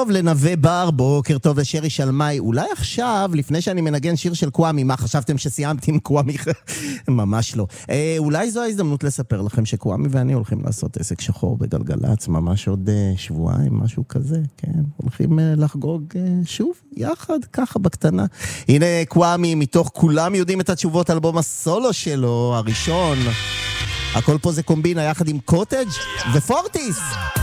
טוב לנווה בר, בוקר טוב לשרי שלמי. אולי עכשיו, לפני שאני מנגן שיר של קוואמי, מה חשבתם שסיימתי עם קוואמי? ממש לא. אולי זו ההזדמנות לספר לכם שקוואמי ואני הולכים לעשות עסק שחור בגלגלץ, ממש עוד שבועיים, משהו כזה, כן? הולכים לחגוג שוב, יחד, ככה בקטנה. הנה קוואמי, מתוך כולם יודעים את התשובות, אלבום הסולו שלו, הראשון. הכל פה זה קומבינה יחד עם קוטג' ופורטיס.